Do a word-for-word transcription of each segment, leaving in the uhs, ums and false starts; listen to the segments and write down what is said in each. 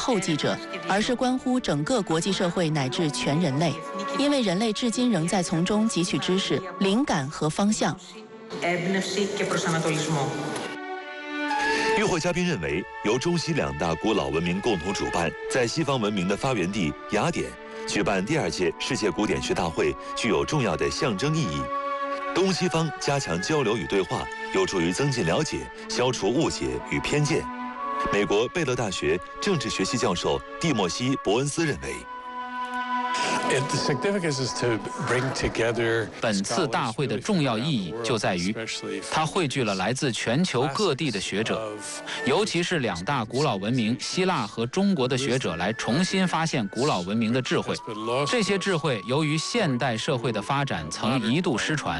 后继者，而是关乎整个国际社会乃至全人类，因为人类至今仍在从中汲取知识、灵感和方向。 与会嘉宾认为，由中西两大古老文明共同主办，在西方文明的发源地雅典举办第二届世界古典学大会，具有重要的象征意义。东西方加强交流与对话，有助于增进了解，消除误解与偏见。美国贝勒大学政治学系教授蒂莫西·伯恩斯认为， 本次大会的重要意义就在于，它汇聚了来自全球各地的学者，尤其是两大古老文明希腊和中国的学者，来重新发现古老文明的智慧。这些智慧由于现代社会的发展曾一度失传。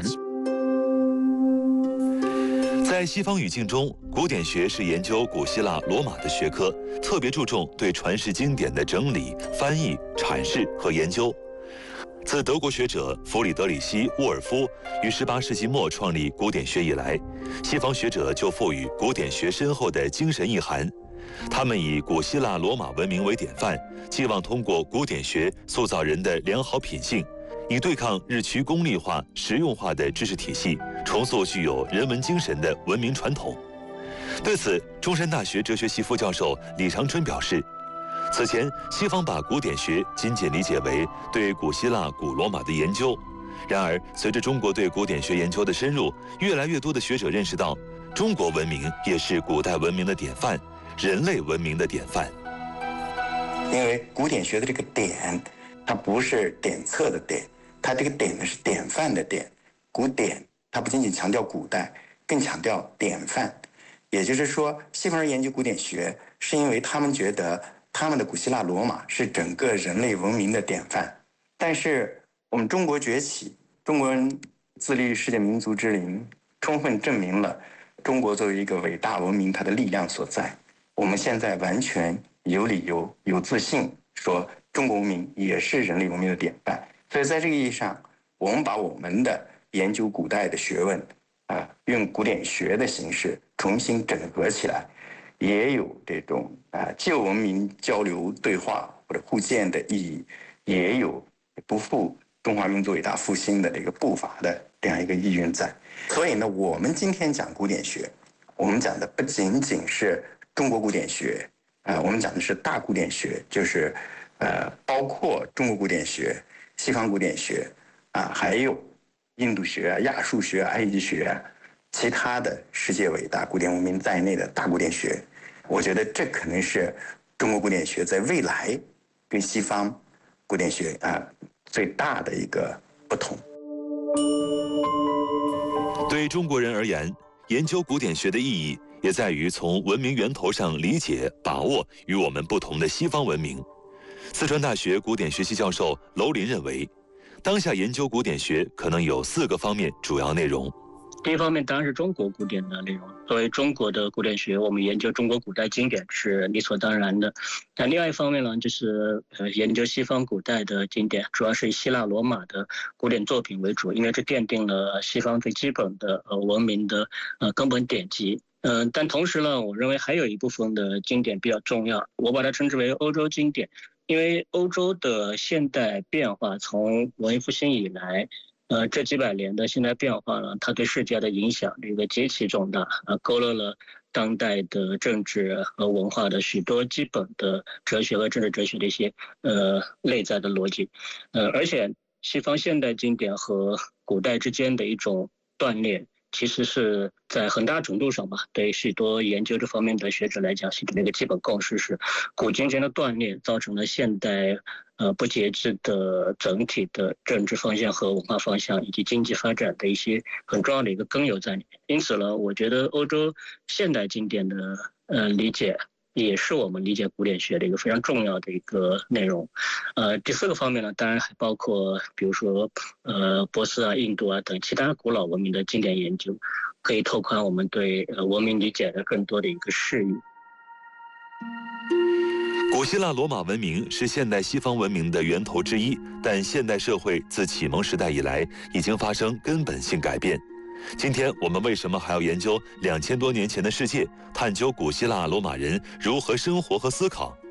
在西方语境中，古典学是研究古希腊罗马的学科，特别注重对传世经典的整理、翻译、阐释和研究。自德国学者弗里德里希·沃尔夫于十八世纪末创立古典学以来，西方学者就赋予古典学深厚的精神意涵。他们以古希腊罗马文明为典范，寄望通过古典学塑造人的良好品性，以对抗日趋功利化、实用化的知识体系，重塑具有人文精神的文明传统。对此，中山大学哲学系副教授李长春表示，此前西方把古典学仅仅理解为对古希腊、古罗马的研究，然而随着中国对古典学研究的深入，越来越多的学者认识到，中国文明也是古代文明的典范，人类文明的典范。 因为古典学的这个典，它不是典册的典，它这个典呢是典范的典。古典它不仅仅强调古代，更强调典范。也就是说，西方人研究古典学，是因为他们觉得他们的古希腊罗马是整个人类文明的典范。但是我们中国崛起，中国人自立世界民族之林，充分证明了中国作为一个伟大文明它的力量所在。我们现在完全有理由、有自信说中国文明也是人类文明的典范。所以在这个意义上，我们把我们的研究古代的学问啊，用古典学的形式重新整合起来，也有这种啊旧文明交流对话或者互鉴的意义，也有不负中华民族伟大复兴的这个步伐的这样一个意蕴在。所以呢，我们今天讲古典学，我们讲的不仅仅是中国古典学啊、呃，我们讲的是大古典学，就是呃包括中国古典学、西方古典学啊，还有印度学、亚述学、埃及学，其他的世界伟大古典文明在内的大古典学。我觉得这可能是中国古典学在未来跟西方古典学啊最大的一个不同。 对中国人而言，研究古典学的意义也在于从文明源头上理解、把握与我们不同的西方文明。四川大学古典学系教授楼林认为，当下研究古典学可能有四个方面主要内容。 第一方面当然是中国古典的内容，作为中国的古典学，我们研究中国古代经典是理所当然的。但另外一方面呢，就是呃研究西方古代的经典，主要是以希腊罗马的古典作品为主，因为这奠定了西方最基本的呃文明的呃根本典籍。嗯、呃，但同时呢，我认为还有一部分的经典比较重要，我把它称之为欧洲经典，因为欧洲的现代变化从文艺复兴以来。呃，这几百年的现代变化呢，它对世界的影响这个极其重大，啊，勾勒了当代的政治和文化的许多基本的哲学和政治哲学的一些呃内在的逻辑，呃，而且西方现代经典和古代之间的一种断裂，其实是在很大程度上吧，对许多研究这方面的学者来讲，形成了一个基本共识是，古今间的断裂造成了现代呃不节制的整体的政治方向和文化方向以及经济发展的一些很重要的一个根由在里面。因此呢，我觉得欧洲现代经典的呃理解也是我们理解古典学的一个非常重要的一个内容。呃，第四个方面呢，当然还包括比如说呃波斯啊、印度啊等其他古老文明的经典研究，可以拓宽我们对呃文明理解的更多的一个视野。 古希腊罗马文明是现代西方文明的源头之一，但现代社会自启蒙时代以来已经发生根本性改变。今天我们为什么还要研究两千多年前的世界，探究古希腊罗马人如何生活和思考？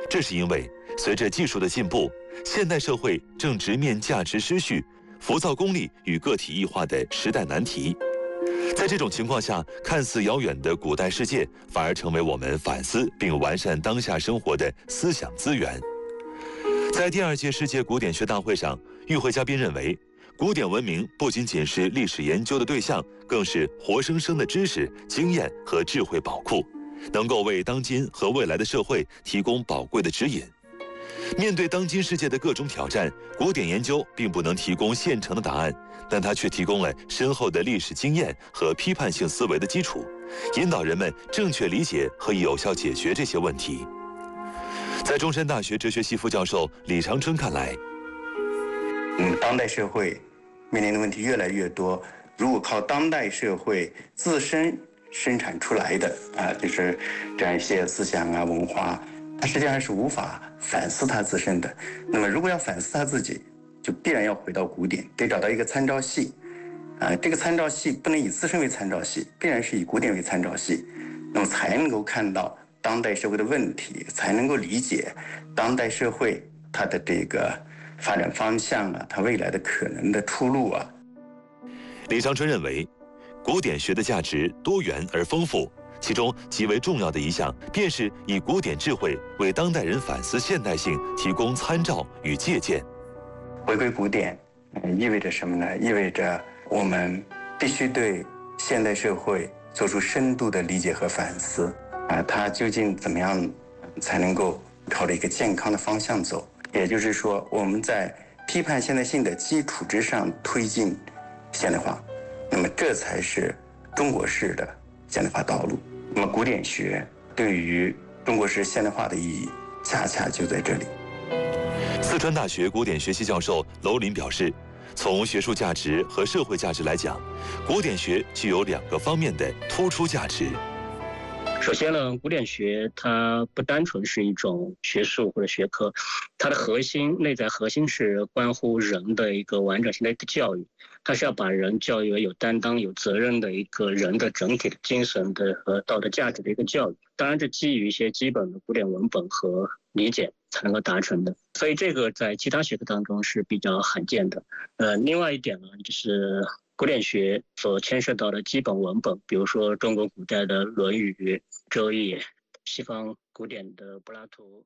这是因为随着技术的进步，现代社会正直面价值失序、浮躁功利与个体异化的时代难题。在这种情况下，看似遥远的古代世界，反而成为我们反思并完善当下生活的思想资源。在第二届世界古典学大会上，与会嘉宾认为，古典文明不仅仅是历史研究的对象，更是活生生的知识、经验和智慧宝库，能够为当今和未来的社会提供宝贵的指引。面对当今世界的各种挑战，古典研究并不能提供现成的答案，但它却提供了深厚的历史经验和批判性思维的基础，引导人们正确理解和有效解决这些问题。在中山大学哲学系副教授李长春看来， 嗯，当代社会面临的问题越来越多，如果靠当代社会自身生产出来的啊，就是这样一些思想啊、文化，它实际上是无法反思它自身的。那么，如果要反思它自己，就必然要回到古典，得找到一个参照系。啊，这个参照系不能以自身为参照系，必然是以古典为参照系，那么才能够看到当代社会的问题，才能够理解当代社会它的这个发展方向啊，它未来的可能的出路啊。 李长春认为，古典学的价值多元而丰富。其中极为重要的一项，便是以古典智慧为当代人反思现代性提供参照与借鉴。 回归古典，呃、意味着什么呢？意味着我们必须对现代社会做出深度的理解和反思。啊，它究竟怎么样才能够朝着一个健康的方向走？也就是说，我们在批判现代性的基础之上推进现代化，那么这才是中国式的现代化道路。那么古典学对于中国式现代化的意义，恰恰就在这里。 四川大学古典学系教授楼林表示，从学术价值和社会价值来讲，古典学具有两个方面的突出价值。 首先呢，古典学它不单纯是一种学术或者学科，它的核心内在核心是关乎人的一个完整性的一个教育，它是要把人教育为有担当、有责任的一个人的整体的精神的和道德价值的一个教育。当然，这基于一些基本的古典文本和理解才能够达成的，所以这个在其他学科当中是比较罕见的。呃，另外一点呢，就是古典学所牵涉到的基本文本，比如说中国古代的《论语》《周易》，西方古典的柏拉图。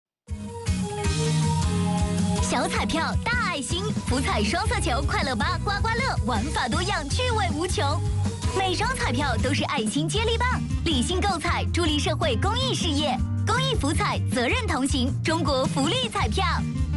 小彩票大爱心，福彩双色球，快乐八刮刮乐，玩法多样，趣味无穷。每张彩票都是爱心接力棒，理性购彩，助力社会公益事业。公益福彩，责任同行，中国福利彩票。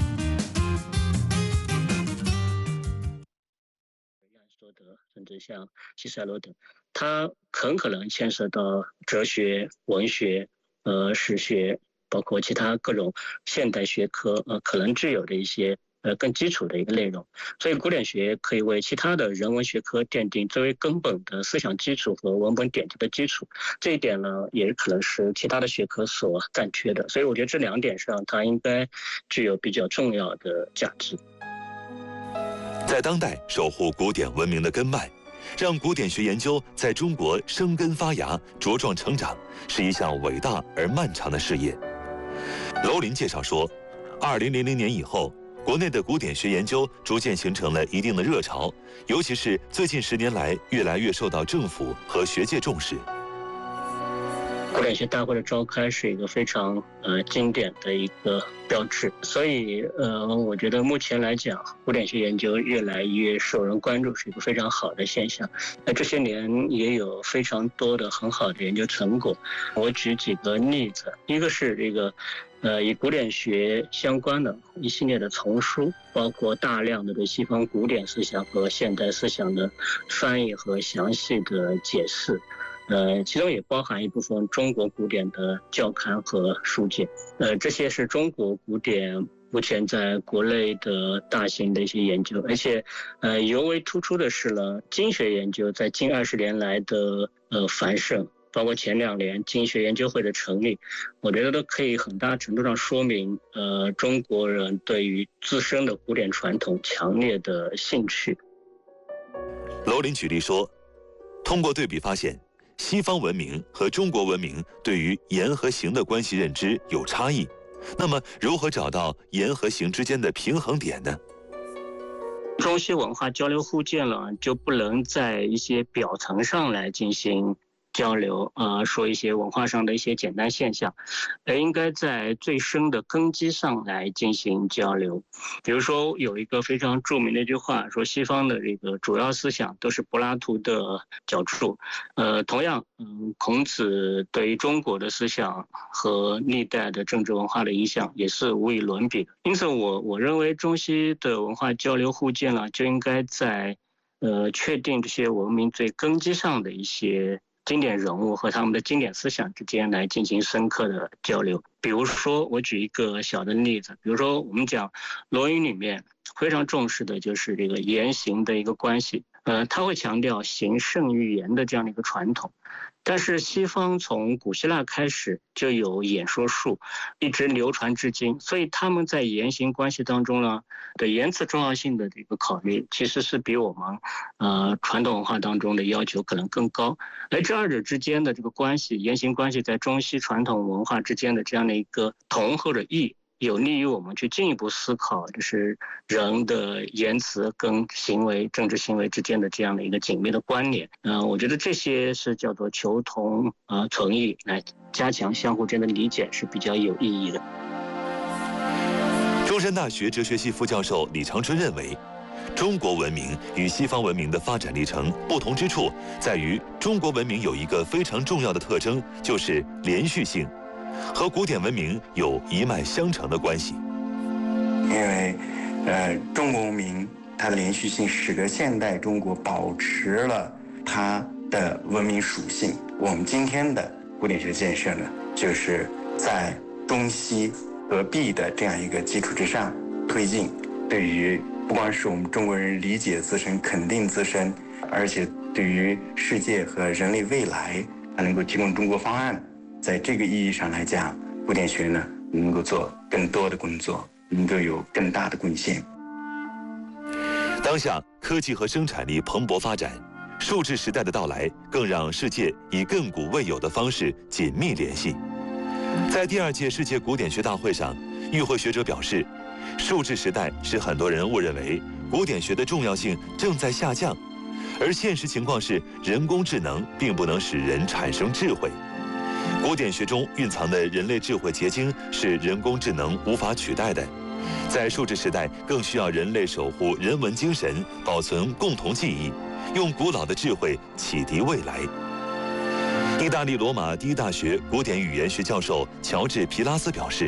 甚至像西塞罗等，它很可能牵涉到哲学、文学、呃史学，包括其他各种现代学科呃可能具有的一些呃更基础的一个内容。所以古典学可以为其他的人文学科奠定最为根本的思想基础和文本典籍的基础。这一点呢，也可能是其他的学科所暂缺的。所以我觉得这两点上，它应该具有比较重要的价值。 在当代守护古典文明的根脉，让古典学研究在中国生根发芽、茁壮成长，是一项伟大而漫长的事业。楼林介绍说，二零零零年以后，国内的古典学研究逐渐形成了一定的热潮，尤其是最近十年来，越来越受到政府和学界重视。 古典学大会的召开是一个非常呃经典的一个标志，所以呃，我觉得目前来讲，古典学研究越来越受人关注，是一个非常好的现象。那这些年也有非常多的很好的研究成果，我举几个例子，一个是这个呃与古典学相关的一系列的丛书，包括大量的对西方古典思想和现代思想的翻译和详细的解释。呃，其中也包含一部分中国古典的教刊和书简，呃，这些是中国古典目前在国内的大型的一些研究，而且，呃，尤为突出的是呢，经学研究在近二十年来的呃繁盛，包括前两年经学研究会的成立，我觉得都可以很大程度上说明，呃，中国人对于自身的古典传统强烈的兴趣。 楼林举例说，通过对比发现，西方文明和中国文明对于言和行的关系认知有差异， 那么，如何找到言和行之间的平衡点呢？ 中西文化交流互鉴了，就不能在一些表层上来进行交流，呃，说一些文化上的一些简单现象，而应该在最深的根基上来进行交流。比如说，有一个非常著名的一句话，说西方的这个主要思想都是柏拉图的脚注。呃，同样，嗯，孔子对于中国的思想和历代的政治文化的影响也是无与伦比的。因此我，我我认为中西的文化交流互鉴呢，就应该在呃确定这些文明最根基上的一些经典人物和他们的经典思想之间来进行深刻的交流。比如说，我举一个小的例子，比如说我们讲《论语》里面非常重视的就是这个言行的一个关系，呃，他会强调行胜于言的这样的一个传统。但是西方从古希腊开始就有演说术，一直流传至今，所以他们在言行关系当中呢的言辞重要性的这个考虑，其实是比我们呃传统文化当中的要求可能更高。而这二者之间的这个关系，言行关系在中西传统文化之间的这样的一个同或者异，有利于我们去进一步思考，就是人的言辞跟行为、政治行为之间的这样的一个紧密的关联。嗯、呃，我觉得这些是叫做求同呃存异，来加强相互间的理解是比较有意义的。 中山大学哲学系副教授李长春认为，中国文明与西方文明的发展历程不同之处在于，中国文明有一个非常重要的特征，就是连续性。和古典文明有一脉相承的关系， 因为，呃，中国文明它的连续性使得现代中国保持了它的文明属性。我们今天的古典学建设呢，就是在中西合璧的这样一个基础之上推进，对于不光是我们中国人理解自身、肯定自身，而且对于世界和人类未来，它能够提供中国方案。在这个意义上来讲，古典学呢能够做更多的工作，能够有更大的贡献。 当下科技和生产力蓬勃发展，数字时代的到来更让世界以亘古未有的方式紧密联系。在第二届世界古典学大会上，与会学者表示，数字时代使很多人误认为古典学的重要性正在下降，而现实情况是，人工智能并不能使人产生智慧。古典学中蕴藏的人类智慧结晶是人工智能无法取代的，在数字时代更需要人类守护人文精神，保存共同记忆，用古老的智慧启迪未来。意大利罗马第一大学古典语言学教授乔治·皮拉斯表示，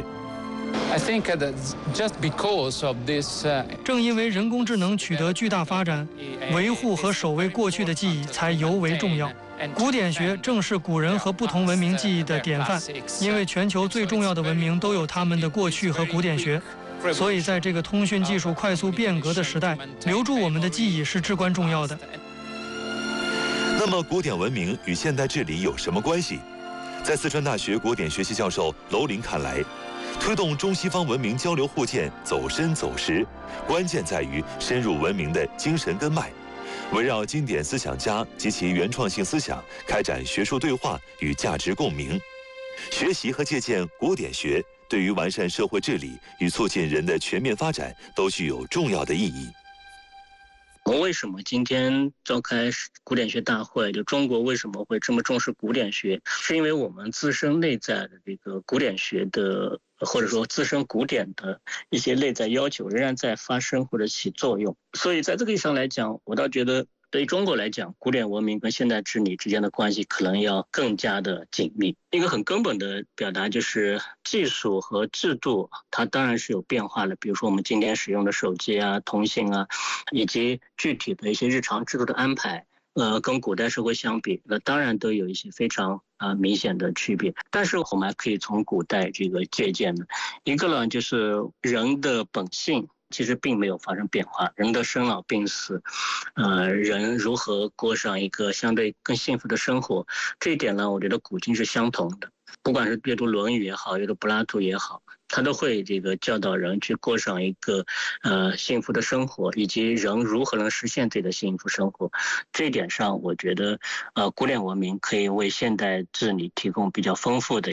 I think that just because of this, uh, 正因为人工智能取得巨大发展，维护和守卫过去的记忆才尤为重要。古典学正是古人和不同文明记忆的典范，因为全球最重要的文明都有他们的过去和古典学，所以在这个通讯技术快速变革的时代，留住我们的记忆是至关重要的。 那么，古典文明与现代治理有什么关系？在四川大学古典学系教授楼林看来，推动中西方文明交流互鉴走深走实，关键在于深入文明的精神根脉，围绕经典思想家及其原创性思想开展学术对话与价值共鸣。学习和借鉴古典学，对于完善社会治理与促进人的全面发展都具有重要的意义。 我们为什么今天召开古典学大会？就中国为什么会这么重视古典学？是因为我们自身内在的这个古典学的，或者说自身古典的一些内在要求仍然在发生或者起作用。所以在这个意义上来讲，我倒觉得对于中国来讲，古典文明跟现代治理之间的关系可能要更加的紧密。一个很根本的表达就是技术和制度，它当然是有变化的。比如说我们今天使用的手机啊、通信啊，以及具体的一些日常制度的安排，呃，跟古代社会相比，那当然都有一些非常啊、呃、明显的区别。但是我们还可以从古代这个借鉴的，一个呢就是人的本性其实并没有发生变化，人的生老病死，呃，人如何过上一个相对更幸福的生活，这一点呢，我觉得古今是相同的。不管是阅读《论语》也好，阅读柏拉图也好，他都会这个教导人去过上一个呃幸福的生活，以及人如何能实现自己的幸福生活。这一点上，我觉得呃古典文明可以为现代治理提供比较丰富的